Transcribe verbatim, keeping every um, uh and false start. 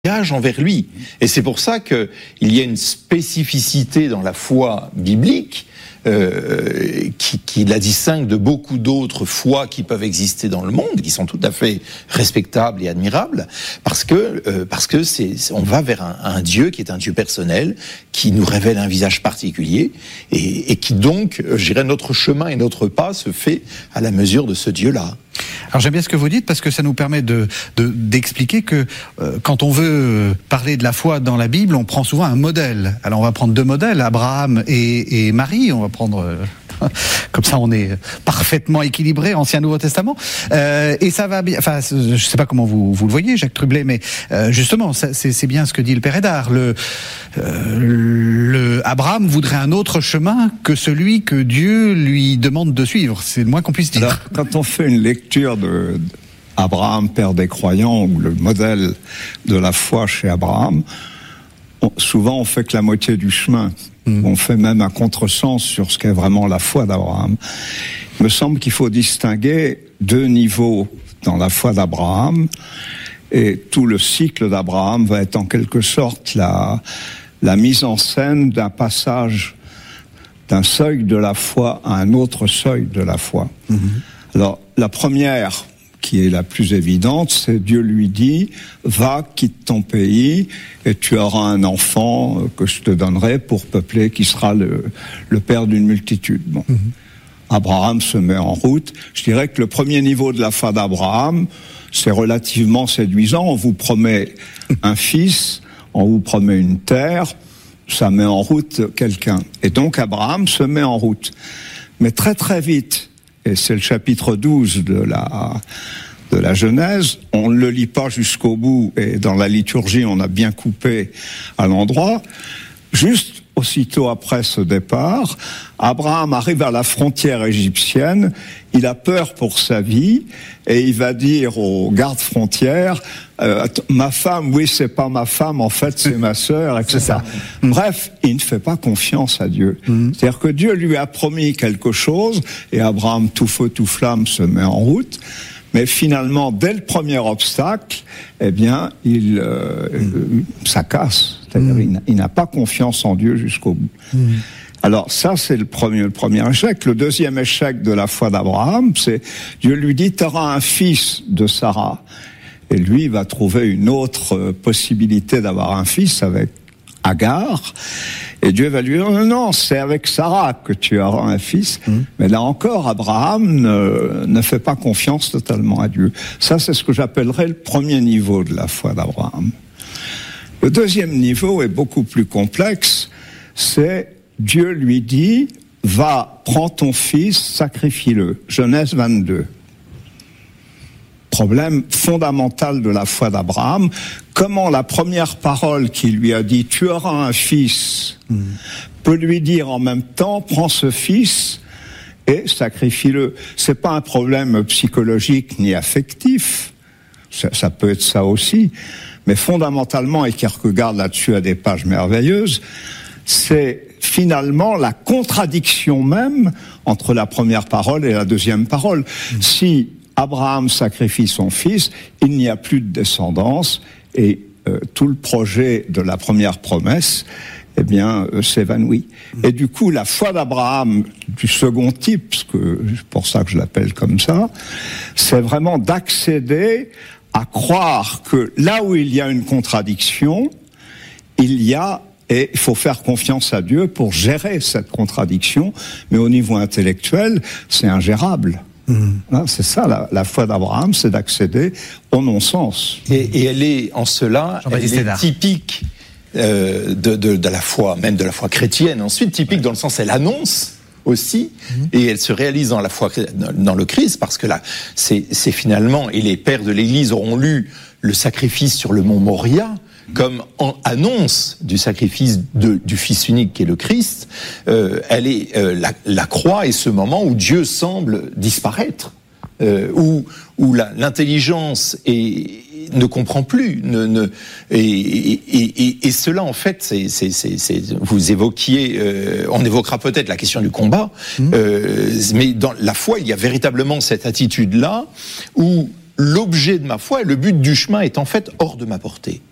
engage envers lui. Et c'est pour ça qu'il y a une spécificité dans la foi biblique euh, qui, qui la distingue de beaucoup d'autres foi qui peuvent exister dans le monde, qui sont tout à fait respectables et admirables, parce que euh, parce que c'est on va vers un, un Dieu qui est un Dieu personnel, qui nous révèle un visage particulier, et, et qui donc, je dirais, notre chemin et notre pas se fait à la mesure de ce Dieu-là. Alors j'aime bien ce que vous dites parce que ça nous permet de, de d'expliquer que euh, quand on veut parler de la foi dans la Bible, on prend souvent un modèle. Alors on va prendre deux modèles, Abraham et, et Marie. On va prendre euh, comme ça, on est parfaitement équilibré, Ancien Nouveau Testament. Euh, et ça va bien. Enfin, je sais pas comment vous vous le voyez, Jacques Trublet, mais euh, justement, ça, c'est c'est bien ce que dit le Père Hédard. Le euh, le Abraham voudrait un autre chemin que celui que Dieu lui demande de suivre. C'est le moins qu'on puisse dire. Alors, quand on fait une lecture de Abraham, père des croyants, ou le modèle de la foi chez Abraham, on, souvent on fait que la moitié du chemin. Mmh. On fait même un contresens sur ce qu'est vraiment la foi d'Abraham. Il me semble qu'il faut distinguer deux niveaux dans la foi d'Abraham, et tout le cycle d'Abraham va être en quelque sorte la, la mise en scène d'un passage d'un seuil de la foi à un autre seuil de la foi. Mmh. Alors, la première, qui est la plus évidente, c'est Dieu lui dit « Va, quitte ton pays, et tu auras un enfant que je te donnerai pour peupler, qui sera le, le père d'une multitude. » Bon. Mm-hmm. Abraham se met en route. Je dirais que le premier niveau de la foi d'Abraham, c'est relativement séduisant. On vous promet un fils, on vous promet une terre, ça met en route quelqu'un. Et donc Abraham se met en route. Mais très très vite, et c'est le chapitre douze de la, de la Genèse, on ne le lit pas jusqu'au bout, et dans la liturgie, on a bien coupé à l'endroit. Juste aussitôt après ce départ, Abraham arrive à la frontière égyptienne, il a peur pour sa vie, et il va dire aux gardes-frontières, euh, ma femme, oui, c'est pas ma femme, en fait, c'est ma sœur, et cetera. Bref, il ne fait pas confiance à Dieu. Mmh. C'est-à-dire que Dieu lui a promis quelque chose, et Abraham, tout feu, tout flamme, se met en route. Mais finalement, dès le premier obstacle, eh bien, il, euh, mmh. ça casse. C'est-à-dire, mmh. il, n'a, il n'a pas confiance en Dieu jusqu'au bout. Mmh. Alors ça, c'est le premier, le premier échec. Le deuxième échec de la foi d'Abraham, c'est Dieu lui dit, tu auras un fils de Sarah. Et lui, il va trouver une autre possibilité d'avoir un fils avec Agar. Et Dieu va lui dire, non, non, c'est avec Sarah que tu auras un fils. Mmh. Mais là encore, Abraham ne, ne fait pas confiance totalement à Dieu. Ça, c'est ce que j'appellerais le premier niveau de la foi d'Abraham. Le deuxième niveau est beaucoup plus complexe. C'est Dieu lui dit, va, prends ton fils, sacrifie-le. Genèse vingt-deux. Problème fondamental de la foi d'Abraham. Comment la première parole qui lui a dit, tu auras un fils, mmh. peut lui dire en même temps, prends ce fils et sacrifie-le. C'est pas un problème psychologique ni affectif. Ça, ça peut être ça aussi. Mais fondamentalement, et Kierkegaard là-dessus a des pages merveilleuses, c'est finalement la contradiction même entre la première parole et la deuxième parole. Mmh. Si Abraham sacrifie son fils, il n'y a plus de descendance, et euh, tout le projet de la première promesse, eh bien, euh, s'évanouit. Mmh. Et du coup, la foi d'Abraham du second type, c'est pour ça que je l'appelle comme ça, c'est vraiment d'accéder à croire que là où il y a une contradiction, il y a, et il faut faire confiance à Dieu pour gérer cette contradiction, mais au niveau intellectuel, c'est ingérable. Mmh. C'est ça, la, la foi d'Abraham, c'est d'accéder au non-sens. Et, et elle est, en cela, elle est typique euh, de, de, de la foi, même de la foi chrétienne. Ensuite, typique ouais. dans le sens, elle annonce aussi, mmh. et elle se réalise dans la foi, dans le Christ, parce que là, c'est, c'est finalement, et les pères de l'Église auront lu le sacrifice sur le mont Moria, comme en annonce du sacrifice de, du Fils unique qui est le Christ, euh, elle est euh, la, la croix est ce moment où Dieu semble disparaître, euh, où, où la, l'intelligence est, ne comprend plus, ne, ne, et, et, et, et cela en fait, c'est, c'est, c'est, c'est vous évoquiez, euh, on évoquera peut-être la question du combat, mmh. euh, mais dans la foi, il y a véritablement cette attitude-là où l'objet de ma foi et le but du chemin est en fait hors de ma portée.